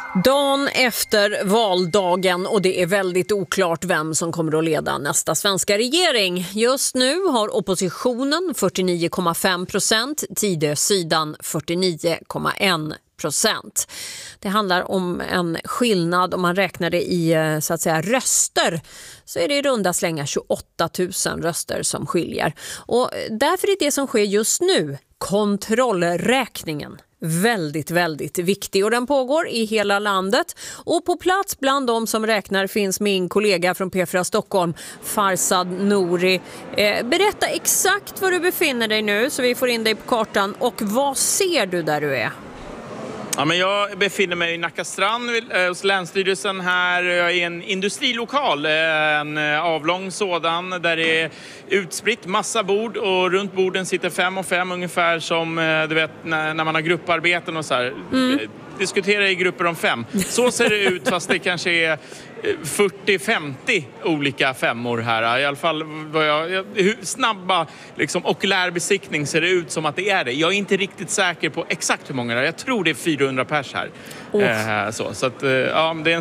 Dagen efter valdagen och det är väldigt oklart vem som kommer att leda nästa svenska regering. Just nu har oppositionen 49,5%, Tidösidan 49,1%. Det handlar om en skillnad, om man räknar det i så att säga röster, så är det i runda slängar 28 000 röster som skiljer. Och därför är det som sker just nu, kontrollräkningen, väldigt, väldigt viktig, och den pågår i hela landet. Och på plats bland de som räknar finns min kollega från P4 Stockholm, Farzad Nouri. Berätta exakt var du befinner dig nu så vi får in dig på kartan, och vad ser du där du är? Ja, men jag befinner mig i Nacka strand hos Länsstyrelsen här. Jag är i en industrilokal, en avlång sådan, där det är utspritt massa bord, och runt borden sitter 5 och 5 ungefär, som du vet när man har grupparbeten och så här. Diskutera i grupper om 5. Så ser det ut, fast det kanske är 40-50 olika femmor här. I alla fall hur snabba okulärbesiktning ser det ut som att det är det. Jag är inte riktigt säker på exakt hur många det är. Jag tror det är 400 pers här. Så att, ja, det är